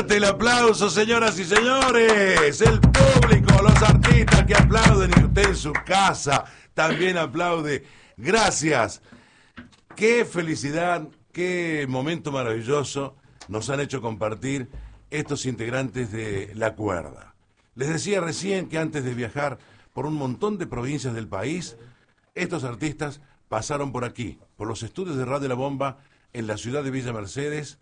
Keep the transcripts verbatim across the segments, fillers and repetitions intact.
Fuerte el aplauso, señoras y señores. El público, los artistas que aplauden y usted en su casa también aplaude. Gracias. Qué felicidad, qué momento maravilloso nos han hecho compartir estos integrantes de La Cuerda. Les decía recién que antes de viajar por un montón de provincias del país, estos artistas pasaron por aquí, por los estudios de Radio La Bomba, en la ciudad de Villa Mercedes,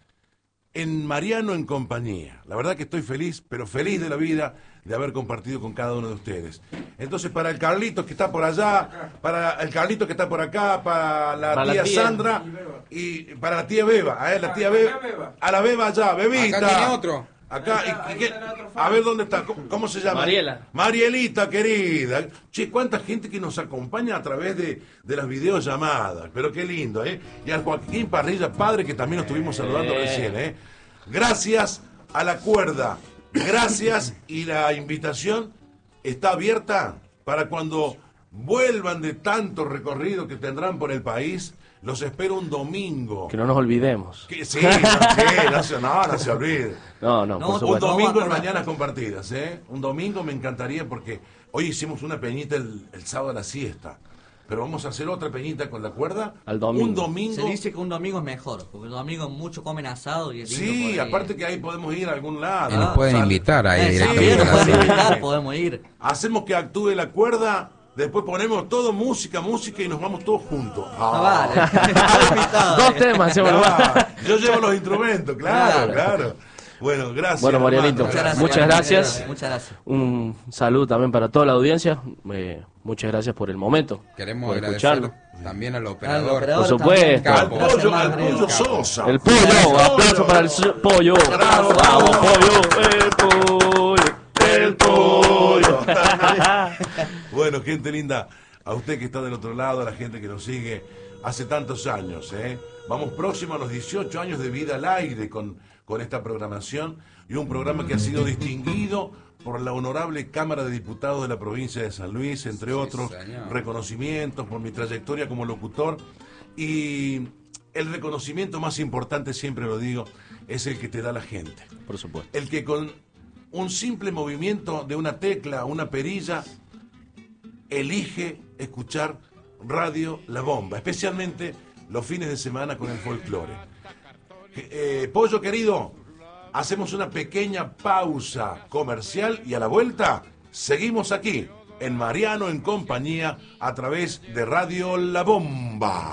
en Mariano en compañía. La verdad que estoy feliz, pero feliz de la vida de haber compartido con cada uno de ustedes. Entonces, para el Carlitos que está por allá, para el Carlitos que está por acá, para la, para tía, la tía Sandra y para la tía Beba, ¿eh? la tía Beba, a la Beba allá, Bebita. Acá tiene otro. Acá, y, y que, a ver dónde está, ¿Cómo, ¿cómo se llama? Mariela. Marielita, querida. Che, cuánta gente que nos acompaña a través de, de las videollamadas. Pero qué lindo, ¿eh? Y al Joaquín Parrilla, padre, que también nos estuvimos saludando eh. recién, ¿eh? Gracias a La Cuerda. Gracias, y la invitación está abierta para cuando vuelvan de tanto recorrido que tendrán por el país. Los espero un domingo. Que no nos olvidemos. Que, sí, no, sí, no, se, no, no se olvide. No, no, no por supuesto. Un domingo en Mañanas Compartidas, ¿eh? Un domingo me encantaría porque hoy hicimos una peñita el, el sábado a la siesta. Pero vamos a hacer otra peñita con La Cuerda. Al domingo. Un domingo. Se dice que un domingo es mejor, porque el domingo muchos comen asado y es lindo. Sí, aparte que ahí podemos ir a algún lado. Y nos pueden invitar ahí eh, directamente. Sí, nos pueden invitar, podemos ir. Hacemos que actúe La Cuerda. Después ponemos todo música, música y nos vamos todos juntos. Ah, vale. Dos temas, se ah, yo llevo los instrumentos, claro, claro. claro. Bueno, gracias. Bueno, Marianito, muchas gracias. Muchas gracias. Muchas gracias. Un saludo también para toda la audiencia. Eh, muchas gracias por el momento. Queremos por agradecer escucharlo. también al operador. Al operador por supuesto. Al pollo, al pollo Sosa. El pollo, aplauso para el pollo. Bravo, bravo, pollo, el pollo, el pollo. Bueno, gente linda, a usted que está del otro lado, a la gente que nos sigue hace tantos años, ¿eh? Vamos próximo a los dieciocho años de vida al aire con, con esta programación, y un programa que ha sido distinguido por la honorable Cámara de Diputados de la provincia de San Luis, entre sí, otros señor. reconocimientos por mi trayectoria como locutor. Y el reconocimiento más importante, siempre lo digo, es el que te da la gente. Por supuesto. El que con un simple movimiento de una tecla, una perilla, elige escuchar Radio La Bomba, especialmente los fines de semana con el folclore. Eh, Pollo querido, hacemos una pequeña pausa comercial y a la vuelta seguimos aquí en Mariano en compañía a través de Radio La Bomba.